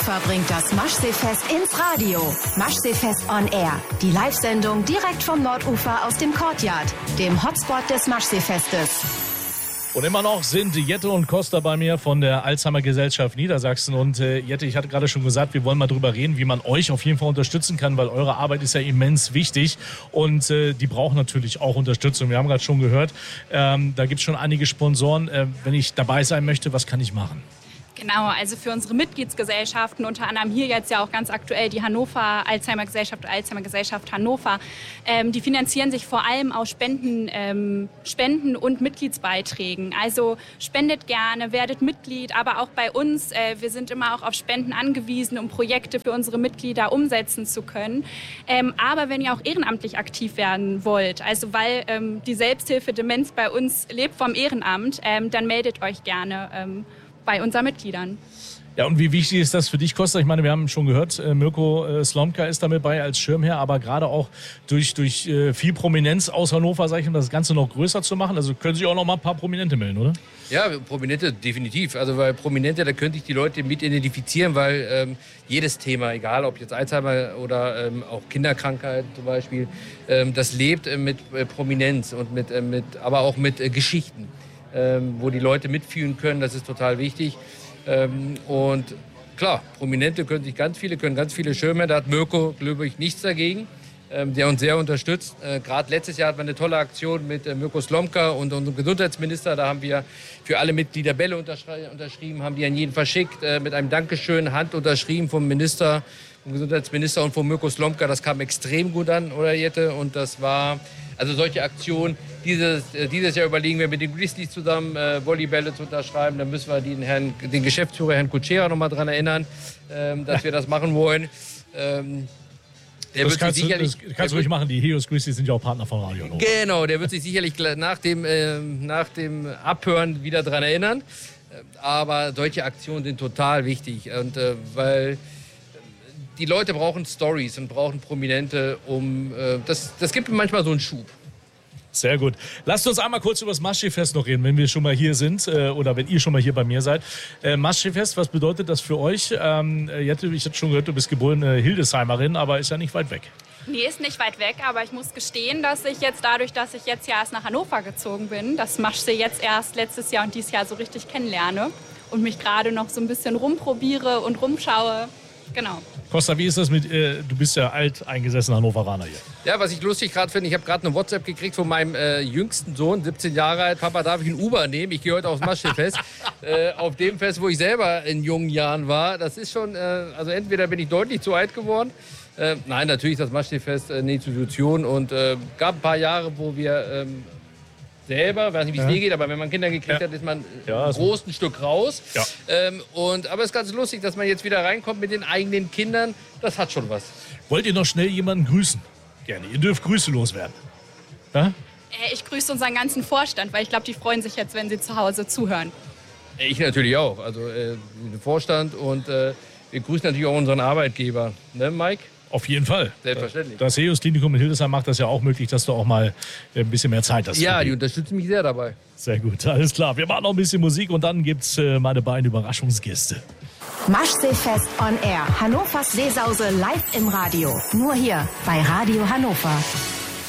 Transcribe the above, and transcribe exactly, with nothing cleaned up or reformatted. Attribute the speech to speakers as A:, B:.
A: Hannover bringt das Maschseefest ins Radio. Maschseefest on Air. Die Live-Sendung direkt vom Nordufer aus dem Courtyard, dem Hotspot des Maschseefestes.
B: Und immer noch sind Jette und Costa bei mir von der Alzheimer-Gesellschaft Niedersachsen. Und äh, Jette, ich hatte gerade schon gesagt, wir wollen mal drüber reden, wie man euch auf jeden Fall unterstützen kann, weil eure Arbeit ist ja immens wichtig und äh, die braucht natürlich auch Unterstützung. Wir haben gerade schon gehört, ähm, da gibt es schon einige Sponsoren. Äh, wenn ich dabei sein möchte, was kann ich machen?
C: Genau, also für unsere Mitgliedsgesellschaften, unter anderem hier jetzt ja auch ganz aktuell die Hannover Alzheimer-Gesellschaft, Alzheimer-Gesellschaft Hannover, ähm, die finanzieren sich vor allem aus Spenden, ähm, Spenden und Mitgliedsbeiträgen. Also spendet gerne, werdet Mitglied, aber auch bei uns, äh, wir sind immer auch auf Spenden angewiesen, um Projekte für unsere Mitglieder umsetzen zu können. Ähm, aber wenn ihr auch ehrenamtlich aktiv werden wollt, also weil ähm, die Selbsthilfe Demenz bei uns lebt vom Ehrenamt, ähm, dann meldet euch gerne ähm, bei unseren Mitgliedern.
B: Ja, und wie wichtig ist das für dich, Costa? Ich meine, wir haben schon gehört, äh, Mirko äh, Slomka ist damit bei als Schirmherr, aber gerade auch durch, durch äh, viel Prominenz aus Hannover, sag ich, um das Ganze noch größer zu machen. Also können sich auch noch mal ein paar Prominente melden, oder?
D: Ja, Prominente definitiv. Also weil Prominente, da könnte ich die Leute mit identifizieren, weil ähm, jedes Thema, egal ob jetzt Alzheimer oder ähm, auch Kinderkrankheit zum Beispiel, ähm, das lebt äh, mit äh, Prominenz und mit, äh, mit, aber auch mit äh, Geschichten. Ähm, wo die Leute mitfühlen können, das ist total wichtig. Ähm, und klar, Prominente können sich ganz viele, können ganz viele Schirme, da hat Mirko, glaube ich, nichts dagegen, ähm, der uns sehr unterstützt. Äh, Gerade letztes Jahr hatten wir eine tolle Aktion mit äh, Mirko Slomka und unserem Gesundheitsminister, da haben wir für alle Mitglieder Bälle unterschri unterschrieben, haben die an jeden verschickt, äh, mit einem Dankeschön, Hand unterschrieben vom Minister, vom Gesundheitsminister und von Mirko Slomka. Das kam extrem gut an, oder Jette? Und das war... Also solche Aktionen, dieses, dieses Jahr überlegen wir mit den Grizzlies zusammen äh, Volleybälle zu unterschreiben. Dann müssen wir den, Herrn, den Geschäftsführer, Herrn Kutschera, noch mal daran erinnern, ähm, dass wir das machen wollen. Ähm, der
B: das
D: wird
B: kannst,
D: sich sicherlich,
B: du, das kannst du ruhig machen, die Helios Grizzlies sind ja auch Partner von Radio Hannover.
D: Genau, der wird sich sicherlich nach dem, äh, nach dem Abhören wieder daran erinnern. Aber solche Aktionen sind total wichtig, und, äh, weil... Die Leute brauchen Stories und brauchen Prominente, um äh, das, das gibt manchmal so einen Schub.
B: Sehr gut. Lasst uns einmal kurz über das Maschseefest noch reden, wenn wir schon mal hier sind äh, oder wenn ihr schon mal hier bei mir seid. Äh, Maschseefest, was bedeutet das für euch? Ähm, Jette, ich habe schon gehört, du bist geborene Hildesheimerin, aber ist ja nicht weit weg.
C: Nee, ist nicht weit weg, aber ich muss gestehen, dass ich jetzt dadurch, dass ich jetzt ja erst nach Hannover gezogen bin, das Maschsee jetzt erst letztes Jahr und dieses Jahr so richtig kennenlerne und mich gerade noch so ein bisschen rumprobiere und rumschaue. Genau.
B: Costa, wie ist das mit, äh, du bist ja alteingesessener Hannoveraner hier.
D: Ja, was ich lustig gerade finde, ich habe gerade eine WhatsApp gekriegt von meinem äh, jüngsten Sohn, siebzehn Jahre alt. Papa, darf ich ein Uber nehmen? Ich gehe heute aufs Maschseefest. äh, auf dem Fest, wo ich selber in jungen Jahren war. Das ist schon, äh, also entweder bin ich deutlich zu alt geworden. Äh, nein, natürlich ist das Maschseefest eine Institution und äh, gab ein paar Jahre, wo wir... Ähm, selber, weiß nicht, wie es
B: ja.
D: dir geht, aber wenn man Kinder gekriegt
B: ja.
D: hat, ist man
B: ja,
D: ein großes Stück raus.
B: Ja.
D: Ähm, und, aber es ist ganz lustig, dass man jetzt wieder reinkommt mit den eigenen Kindern. Das hat schon was.
B: Wollt ihr noch schnell jemanden grüßen? Gerne. Ihr dürft Grüße loswerden. Ja?
C: Äh, ich grüße unseren ganzen Vorstand, weil ich glaube, die freuen sich jetzt, wenn sie zu Hause zuhören.
D: Ich natürlich auch. Also äh, den Vorstand und äh, wir grüßen natürlich auch unseren Arbeitgeber. Ne, Mike?
B: Auf jeden Fall.
D: Selbstverständlich.
B: Das Helios Klinikum in Hildesheim macht das ja auch möglich, dass du auch mal ein bisschen mehr Zeit hast.
D: Ja, die unterstützen mich sehr dabei.
B: Sehr gut, alles klar. Wir machen noch ein bisschen Musik und dann gibt es äh, meine beiden Überraschungsgäste.
A: Maschseefest on Air. Hannovers Seesause live im Radio. Nur hier bei Radio Hannover.